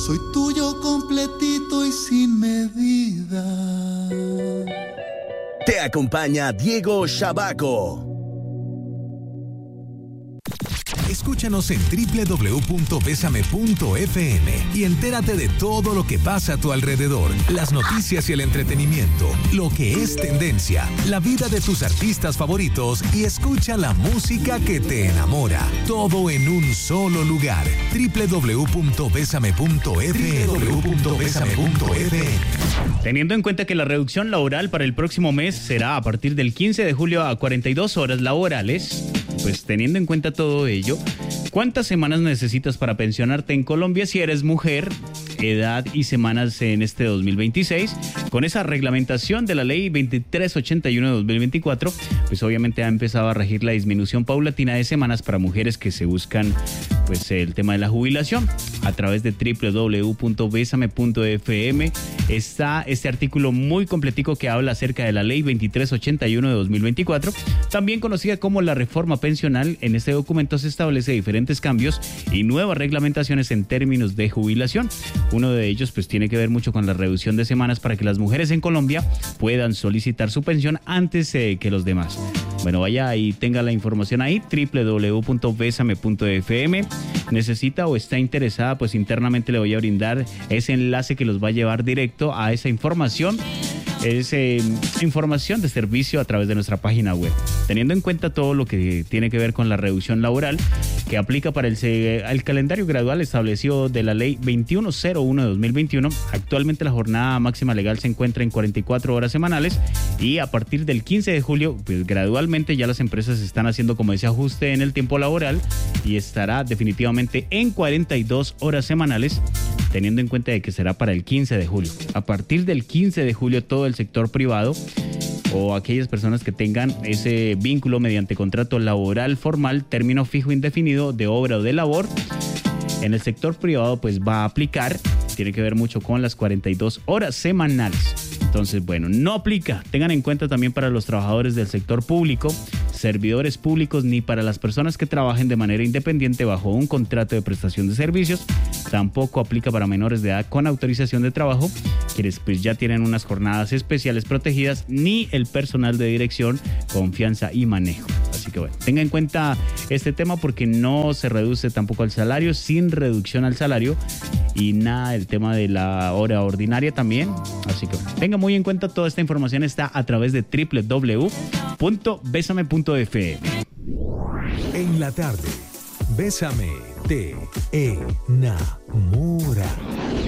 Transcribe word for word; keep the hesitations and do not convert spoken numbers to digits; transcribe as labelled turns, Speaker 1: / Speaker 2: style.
Speaker 1: Soy tuyo completito y sin medida.
Speaker 2: Te acompaña Diego Shabaco.
Speaker 3: Escúchanos en doble u doble u doble u punto besame punto efe eme y entérate de todo lo que pasa a tu alrededor, las noticias y el entretenimiento, lo que es tendencia, la vida de tus artistas favoritos y escucha la música que te enamora. Todo en un solo lugar. doble u doble u doble u punto besame punto efe eme. doble u doble u doble u punto besame punto efe eme.
Speaker 4: Teniendo en cuenta que la reducción laboral para el próximo mes será a partir del quince de julio a cuarenta y dos horas laborales, pues teniendo en cuenta todo ello, ¿cuántas semanas necesitas para pensionarte en Colombia si eres mujer? Edad y semanas en este dos mil veintiséis. Con esa reglamentación de la ley veintitrés ochenta y uno de dos mil veinticuatro, pues obviamente ha empezado a regir la disminución paulatina de semanas para mujeres que se buscan pues el tema de la jubilación. A través de doble u doble u doble u punto besame punto efe eme está este artículo muy completico que habla acerca de la ley veintitrés ochenta y uno de dos mil veinticuatro, también conocida como la reforma pensional. En este documento se establece diferentes cambios y nuevas reglamentaciones en términos de jubilación. Uno de ellos pues tiene que ver mucho con la reducción de semanas para que las mujeres en Colombia puedan solicitar su pensión antes eh, que los demás. Bueno, vaya y tenga la información ahí, doble u doble u doble u punto besame punto efe eme. Necesita o está interesada, pues internamente le voy a brindar ese enlace que los va a llevar directo a esa información. Es eh, información de servicio a través de nuestra página web. Teniendo en cuenta todo lo que tiene que ver con la reducción laboral que aplica para el, el calendario gradual establecido de la ley veintiuno cero uno de dos mil veintiuno, actualmente la jornada máxima legal se encuentra en cuarenta y cuatro horas semanales y a partir del quince de julio, pues gradualmente ya las empresas están haciendo como ese ajuste en el tiempo laboral y estará definitivamente en cuarenta y dos horas semanales, teniendo en cuenta de que será para el quince de julio. A partir del quince de julio todo el sector privado o aquellas personas que tengan ese vínculo mediante contrato laboral formal, término fijo indefinido de obra o de labor, en el sector privado pues va a aplicar, tiene que ver mucho con las cuarenta y dos horas semanales. Entonces, bueno, no aplica. Tengan en cuenta también para los trabajadores del sector público, servidores públicos, ni para las personas que trabajen de manera independiente bajo un contrato de prestación de servicios. Tampoco aplica para menores de edad con autorización de trabajo, quienes pues ya tienen unas jornadas especiales protegidas, ni el personal de dirección, confianza y manejo. Así que bueno, tenga en cuenta este tema porque no se reduce tampoco el salario, sin reducción al salario y nada del tema de la hora ordinaria también. Así que bueno, tenga muy en cuenta toda esta información, está a través de doble u doble u doble u punto besame punto efe eme.
Speaker 3: En la tarde, Bésame, te, e, na.